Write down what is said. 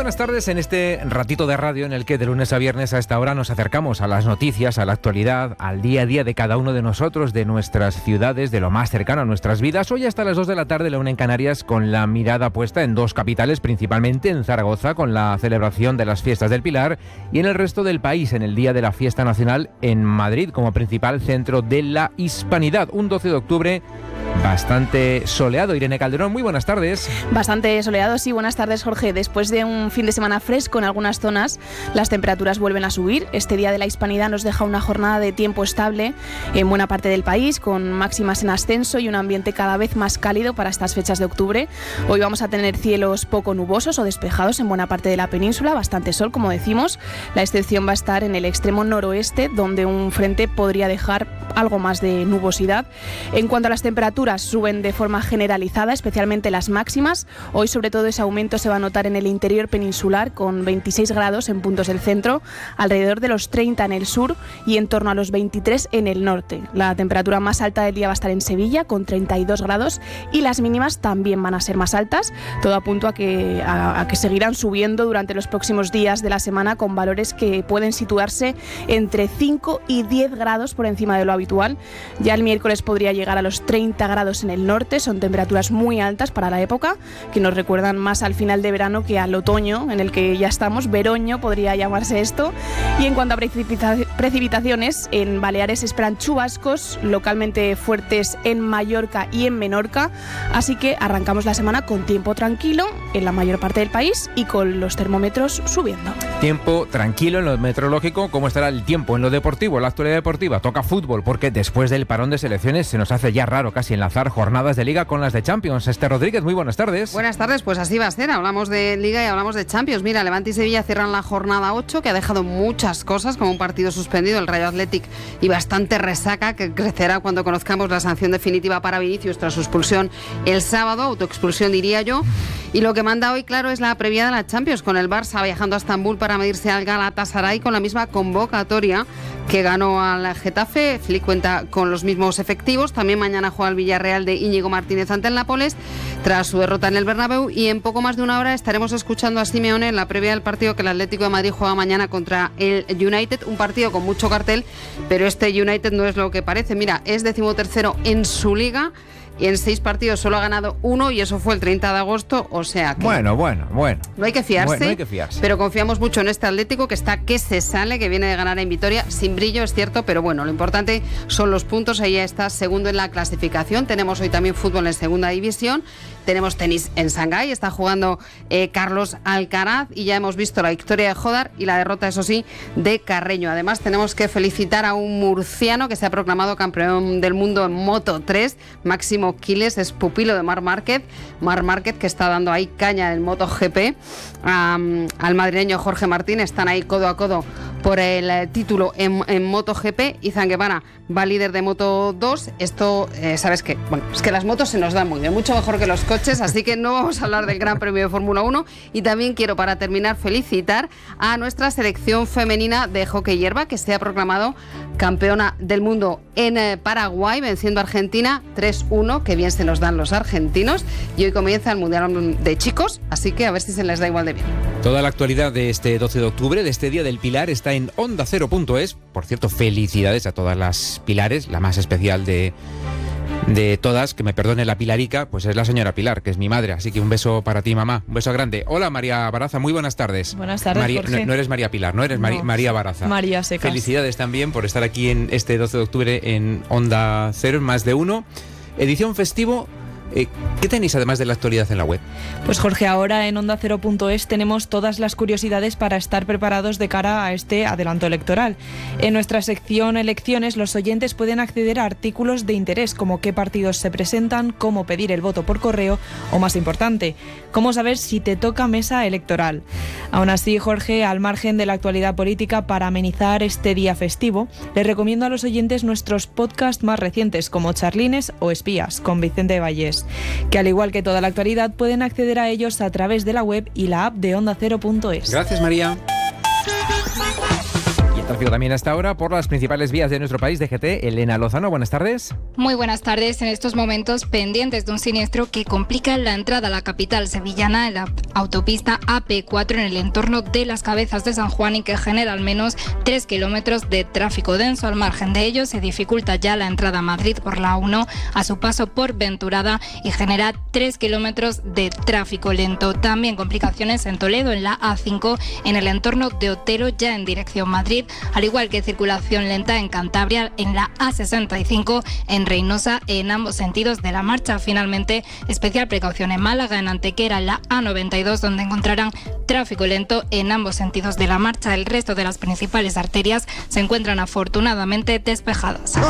buenas tardes en este ratito de radio en el que de lunes a viernes a esta hora nos acercamos a las noticias, a la actualidad, al día a día de cada uno de nosotros, de nuestras ciudades, de lo más cercano a nuestras vidas. Hoy hasta las 2 de la tarde, la 1 en Canarias, con la mirada puesta en dos capitales, principalmente en Zaragoza, con la celebración de las fiestas del Pilar, y en el resto del país, en el día de la fiesta nacional en Madrid, como principal centro de la hispanidad. Un 12 de octubre bastante soleado. Irene Calderón, muy buenas tardes. Bastante soleado, sí. Buenas tardes, Jorge. Después de un fin de semana fresco en algunas zonas, las temperaturas vuelven a subir. Este día de la hispanidad nos deja una jornada de tiempo estable en buena parte del país, con máximas en ascenso y un ambiente cada vez más cálido para estas fechas de octubre. Hoy vamos a tener cielos poco nubosos o despejados en buena parte de la península, bastante sol, como decimos. La excepción va a estar en el extremo noroeste, donde un frente podría dejar algo más de nubosidad. En cuanto a las temperaturas, suben de forma generalizada, especialmente las máximas. Hoy, sobre todo, ese aumento se va a notar en el interior peninsular, con 26 grados en puntos del centro, alrededor de los 30 en el sur y en torno a los 23 en el norte. La temperatura más alta del día va a estar en Sevilla, con 32 grados, y las mínimas también van a ser más altas. Todo apunta a que seguirán subiendo durante los próximos días de la semana, con valores que pueden situarse entre 5 y 10 grados por encima de lo habitual. Ya el miércoles podría llegar a los 30 grados en el norte. Son temperaturas muy altas para la época, que nos recuerdan más al final de verano que al otoño, en el que ya estamos. Veroño podría llamarse esto. Y en cuanto a precipitaciones, en Baleares se esperan chubascos localmente fuertes en Mallorca y en Menorca. Así que arrancamos la semana con tiempo tranquilo en la mayor parte del país y con los termómetros subiendo. Tiempo tranquilo en lo meteorológico. ¿Cómo estará el tiempo en lo deportivo, la actualidad deportiva? Toca fútbol, porque después del parón de selecciones se nos hace ya raro casi enlazar jornadas de Liga con las de Champions. Esther Rodríguez, muy buenas tardes. Buenas tardes, pues así va a ser. Hablamos de Liga y hablamos de Champions. Mira, Levante y Sevilla cierran la jornada 8, que ha dejado muchas cosas, como un partido suspendido, el Rayo Athletic, y bastante resaca, que crecerá cuando conozcamos la sanción definitiva para Vinicius tras su expulsión el sábado, autoexpulsión diría yo. Y lo que manda hoy, claro, es la previa de la Champions, con el Barça viajando a Estambul para medirse al Galatasaray con la misma convocatoria que ganó al Getafe. Flick cuenta con los mismos efectivos. También mañana juega el Villarreal de Íñigo Martínez ante el Nápoles tras su derrota en el Bernabéu, y en poco más de una hora estaremos escuchando a Simeone en la previa del partido que el Atlético de Madrid juega mañana contra el United, un partido con mucho cartel, pero este United no es lo que parece. Mira, es 13º en su liga y en 6 partidos solo ha ganado 1, y eso fue el 30 de agosto, o sea que... Bueno. No hay que fiarse, no hay que fiarse. Pero confiamos mucho en este Atlético, que está que se sale, que viene de ganar en Vitoria, sin brillo, es cierto, pero bueno, lo importante son los puntos. Ahí ya está, segundo en la clasificación. Tenemos hoy también fútbol en segunda división. Tenemos tenis en Shanghái, está jugando Carlos Alcaraz, y ya hemos visto la victoria de Jodar y la derrota, eso sí, de Carreño. Además, tenemos que felicitar a un murciano que se ha proclamado campeón del mundo en Moto 3, Máximo Quiles, es pupilo de Marc Márquez. Marc Márquez, que está dando ahí caña en MotoGP, al madrileño Jorge Martín. Están ahí codo a codo por el título en MotoGP. Izan Guevara va líder de Moto 2. Esto, ¿sabes qué? Bueno, es que las motos se nos dan muy bien, mucho mejor que los coches, así que no vamos a hablar del Gran Premio de Fórmula 1. Y también quiero, para terminar, felicitar a nuestra selección femenina de hockey hierba, que se ha proclamado campeona del mundo en Paraguay, venciendo a Argentina 3-1, que bien se nos dan los argentinos. Y hoy comienza el Mundial de Chicos, así que a ver si se les da igual de bien. Toda la actualidad de este 12 de octubre, de este Día del Pilar, está en ondacero.es. Por cierto, felicidades a todas las Pilares, la más especial de todas, que me perdone la Pilarica, pues es la señora Pilar, que es mi madre, así que un beso para ti, mamá, un beso grande. Hola, María Baraza, muy buenas tardes. Buenas tardes, Jorge. No eres María Pilar, no eres no, María Baraza. María Secas. Felicidades también por estar aquí en este 12 de octubre en Onda Cero, en Más de Uno. Edición festivo. ¿Qué tenéis además de la actualidad en la web? Pues Jorge, ahora en ondacero.es tenemos todas las curiosidades para estar preparados de cara a este adelanto electoral. En nuestra sección Elecciones, los oyentes pueden acceder a artículos de interés, como qué partidos se presentan, cómo pedir el voto por correo o, más importante, cómo saber si te toca mesa electoral. Aún así, Jorge, al margen de la actualidad política, para amenizar este día festivo, les recomiendo a los oyentes nuestros podcasts más recientes, como Charlines o Espías, con Vicente Vallés, que al igual que toda la actualidad pueden acceder a ellos a través de la web y la app de ondacero.es. Gracias, María. Tráfico también hasta ahora por las principales vías de nuestro país. DGT, Elena Lozano, buenas tardes. Muy buenas tardes. En estos momentos pendientes de un siniestro que complica la entrada a la capital sevillana en la autopista AP4 en el entorno de Las Cabezas de San Juan y que genera al menos 3 kilómetros de tráfico denso. Al margen de ello, se dificulta ya la entrada a Madrid por la A1 a su paso por Venturada y genera 3 kilómetros de tráfico lento. También complicaciones en Toledo en la A5 en el entorno de Otero ya en dirección Madrid, al igual que circulación lenta en Cantabria en la A65 en Reynosa en ambos sentidos de la marcha. Finalmente, especial precaución en Málaga, en Antequera, en la A92, donde encontrarán tráfico lento en ambos sentidos de la marcha. El resto de las principales arterias se encuentran afortunadamente despejadas.